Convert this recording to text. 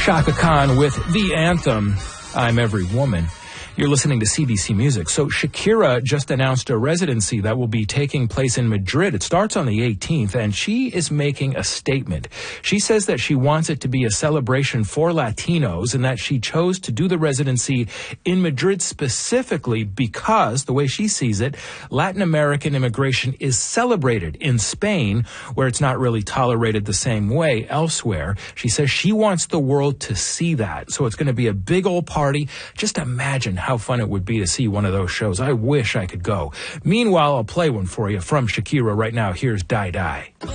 Chaka Khan with the anthem, I'm Every Woman. You're listening to CBC Music. So Shakira just announced a residency that will be taking place in Madrid. It starts on the 18th, and she is making a statement. She says that she wants it to be a celebration for Latinos and that she chose to do the residency in Madrid specifically because, the way she sees it, Latin American immigration is celebrated in Spain, where it's not really tolerated the same way elsewhere. She says she wants the world to see that. So it's going to be a big old party. Just imagine how fun it would be to see one of those shows. I wish I could go. Meanwhile, I'll play one for you from Shakira right now. Here's Die Die.